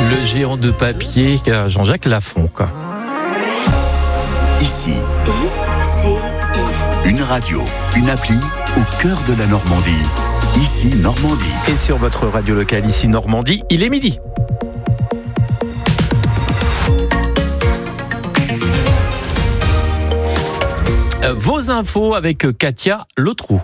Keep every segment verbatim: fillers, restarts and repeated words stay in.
Le géant de papier, Jean-Jacques Lafont, quoi. Ici, I C I. Une radio, une appli au cœur de la Normandie. Ici, Normandie. Et sur votre radio locale, ici, Normandie, il est midi. Vos infos avec Katia Lotrou.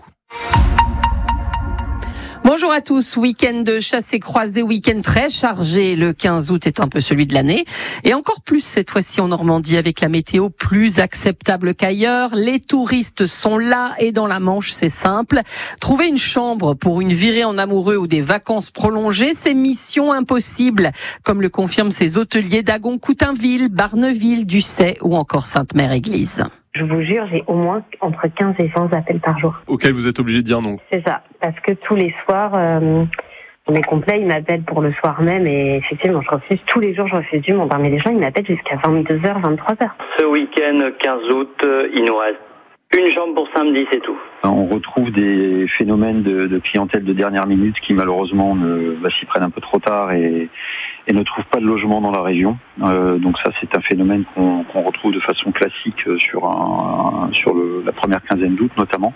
Bonjour à tous, week-end de chasse et croisée, week-end très chargé. Le quinze août est un peu celui de l'année. Et encore plus cette fois-ci en Normandie avec la météo plus acceptable qu'ailleurs. Les touristes sont là et dans la Manche, c'est simple. Trouver une chambre pour une virée en amoureux ou des vacances prolongées, c'est mission impossible. Comme le confirment ces hôteliers d'Agon-Coutainville, Barneville, Ducet ou encore Sainte-Mère-Église. Je vous jure, j'ai au moins entre quinze et vingt appels par jour. Auquel vous êtes obligé de dire non. C'est ça, parce que tous les soirs, euh, on est complet, ils m'appellent pour le soir même et effectivement, je refuse, tous les jours je refuse du monde. Mais les gens, ils m'appellent jusqu'à vingt-deux heures, vingt-trois heures. Ce week-end quinze août, il nous reste une chambre pour samedi, c'est tout. On retrouve des phénomènes de, de clientèle de dernière minute qui malheureusement ne, bah, s'y prennent un peu trop tard et, et ne trouvent pas de logement dans la région. Euh, donc ça, c'est un phénomène qu'on, qu'on retrouve de façon classique sur, un, sur le, la première quinzaine d'août notamment.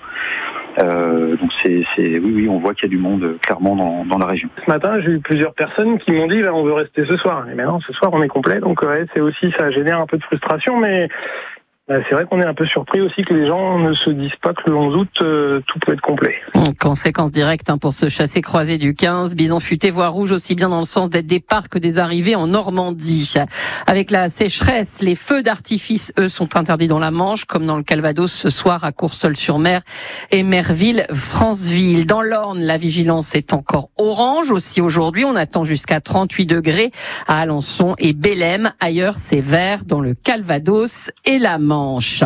Euh, donc c'est, c'est, oui, oui, on voit qu'il y a du monde clairement dans, dans la région. Ce matin, j'ai eu plusieurs personnes qui m'ont dit bah, on veut rester ce soir. Et maintenant, ce soir, on est complet. Donc ouais, c'est aussi, ça génère un peu de frustration, mais c'est vrai qu'on est un peu surpris aussi que les gens ne se disent pas que le onze août, euh, tout peut être complet. Conséquence directe hein, pour ce chassé-croisé du quinze. Bison futé, voie rouge, aussi bien dans le sens d'être départ que des arrivées en Normandie. Avec la sécheresse, les feux d'artifice, eux, sont interdits dans la Manche, comme dans le Calvados ce soir à Courseulles-sur-Mer et Merville, Franceville. Dans l'Orne, la vigilance est encore orange. Aussi aujourd'hui, on attend jusqu'à trente-huit degrés à Alençon et Bélem. Ailleurs, c'est vert dans le Calvados et la Manche.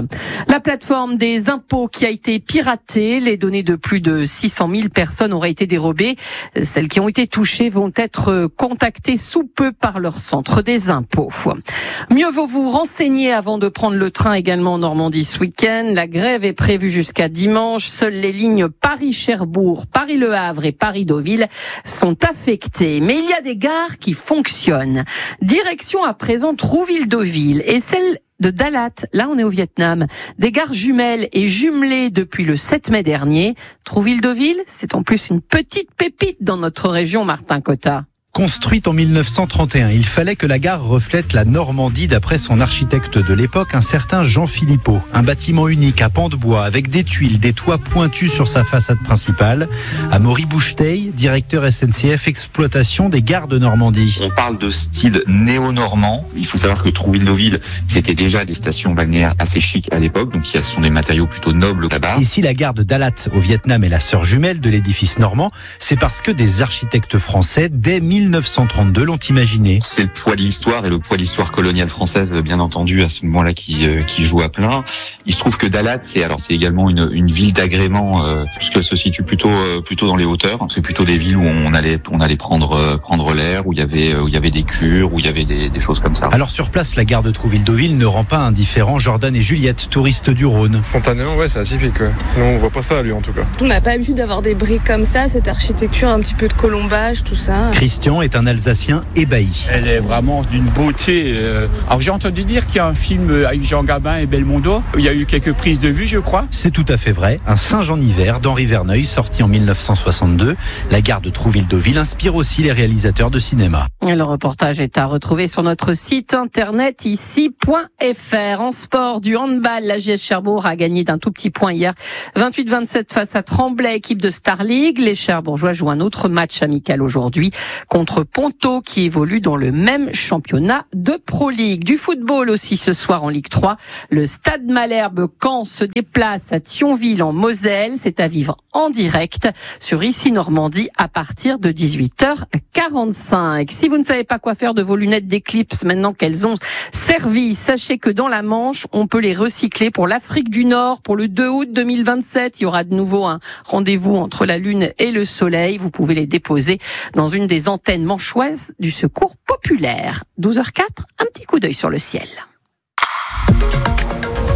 La plateforme des impôts qui a été piratée, les données de plus de six cent mille personnes auraient été dérobées. Celles qui ont été touchées vont être contactées sous peu par leur centre des impôts. Mieux vaut vous renseigner avant de prendre le train également en Normandie ce week-end. La grève est prévue jusqu'à dimanche. Seules les lignes Paris-Cherbourg, Paris-Le Havre et Paris-Deauville sont affectées. Mais il y a des gares qui fonctionnent. Direction à présent Trouville-Deauville et celle de Dalat, là on est au Vietnam. Des gares jumelles et jumelées depuis le sept mai dernier. Trouville-Deauville, c'est en plus une petite pépite dans notre région, Martin Cotta. Construite en mille neuf cent trente et un, il fallait que la gare reflète la Normandie d'après son architecte de l'époque, un certain Jean Philippot. Un bâtiment unique à pans de bois avec des tuiles, des toits pointus sur sa façade principale. Amaury Boucheteil, directeur S N C F exploitation des gares de Normandie. On parle de style néo-normand. Il faut savoir que Trouville-Deauville, c'était déjà des stations balnéaires assez chics à l'époque, donc ce sont des matériaux plutôt nobles là-bas. Et si la gare de Dalat au Vietnam est la sœur jumelle de l'édifice normand, c'est parce que des architectes français, dès mille neuf cent trente-deux, l'ont imaginé. C'est le poids de l'histoire et le poids de l'histoire coloniale française, bien entendu, à ce moment-là qui euh, qui joue à plein. Il se trouve que Dalat, c'est alors c'est également une une ville d'agrément euh, puisqu'elle se situe plutôt euh, plutôt dans les hauteurs. C'est plutôt des villes où on allait on allait prendre euh, prendre l'air, où il y avait où il y avait des cures, où il y avait des des choses comme ça. Alors sur place, la gare de Trouville-Deauville ne rend pas indifférent Jordan et Juliette, touristes du Rhône. Spontanément, ouais, c'est atypique. Ouais. Nous, on voit pas ça, lui, en tout cas. On n'a pas l'habitude d'avoir des briques comme ça, cette architecture, un petit peu de colombage, tout ça. Christian est un Alsacien ébahi. Elle est vraiment d'une beauté. Alors j'ai entendu dire qu'il y a un film avec Jean Gabin et Belmondo. Il y a eu quelques prises de vue, je crois. C'est tout à fait vrai. Un singe en hiver d'Henri Verneuil, sorti en mille neuf cent soixante-deux. La gare de Trouville-Deauville inspire aussi les réalisateurs de cinéma. Le reportage est à retrouver sur notre site internet ici point f r. En sport, du handball, la J S Cherbourg a gagné d'un tout petit point hier, vingt-huit vingt-sept face à Tremblay, équipe de Star League. Les Cherbourgeois jouent un autre match amical aujourd'hui contre Ponto, qui évolue dans le même championnat de Pro League. Du football aussi ce soir en Ligue trois. Le Stade Malherbe Caen se déplace à Thionville en Moselle. C'est à vivre en direct sur Ici Normandie à partir de dix-huit heures quarante-cinq. Si vous ne savez pas quoi faire de vos lunettes d'éclipse maintenant qu'elles ont servi, sachez que dans la Manche, on peut les recycler pour l'Afrique du Nord. Pour le deux août deux mille vingt-sept, il y aura de nouveau un rendez-vous entre la Lune et le Soleil. Vous pouvez les déposer dans une des antennes manchoises du Secours populaire. douze heures quatre, un petit coup d'œil sur le ciel.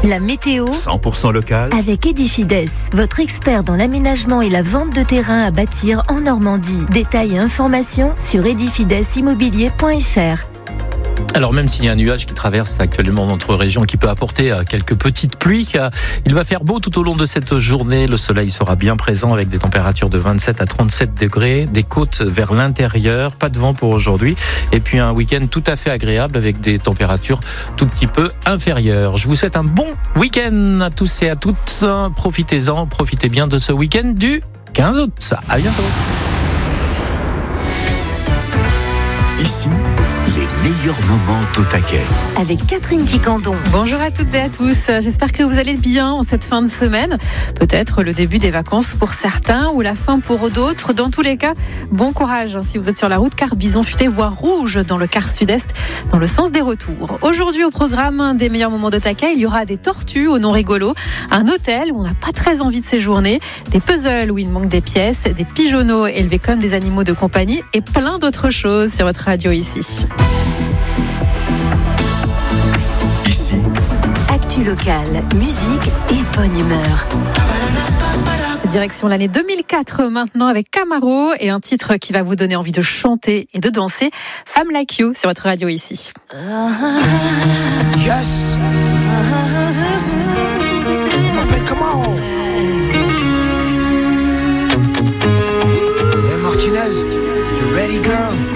La météo cent pour cent local avec Edifides, votre expert dans l'aménagement et la vente de terrain à bâtir en Normandie. Détails et informations sur edifides immobilier point f r. Alors même s'il y a un nuage qui traverse actuellement notre région qui peut apporter quelques petites pluies, il va faire beau tout au long de cette journée. Le soleil sera bien présent avec des températures de vingt-sept à trente-sept degrés, des côtes vers l'intérieur, pas de vent pour aujourd'hui. Et puis un week-end tout à fait agréable avec des températures tout petit peu inférieures. Je vous souhaite un bon week-end à tous et à toutes. Profitez-en, profitez bien de ce week-end du quinze août. À bientôt. Ici, les meilleurs moments au taquet. Avec Catherine Quicandon. Bonjour à toutes et à tous. J'espère que vous allez bien en cette fin de semaine. Peut-être le début des vacances pour certains ou la fin pour d'autres. Dans tous les cas, bon courage si vous êtes sur la route, car Bison Futé voie rouge dans le quart sud-est dans le sens des retours. Aujourd'hui au programme des meilleurs moments de taquet, il y aura des tortues au nom rigolo, un hôtel où on n'a pas très envie de séjourner, des puzzles où il manque des pièces, des pigeonneaux élevés comme des animaux de compagnie et plein d'autres choses sur votre radio ici. Ici, actu locale, musique et bonne humeur. Direction l'année deux mille quatre maintenant avec Camaro et un titre qui va vous donner envie de chanter et de danser, Femme Like You sur votre radio ici. Yes. M'appelle Camaro. Hey Martinez, you ready girl?